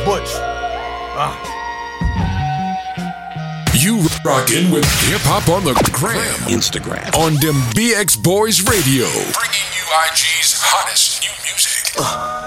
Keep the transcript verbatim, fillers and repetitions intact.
Butch. Ah. You rockin' with Hip Hop on the Gram. Instagram. On them B X Boys Radio. Bringing you I G's hottest new music. Uh.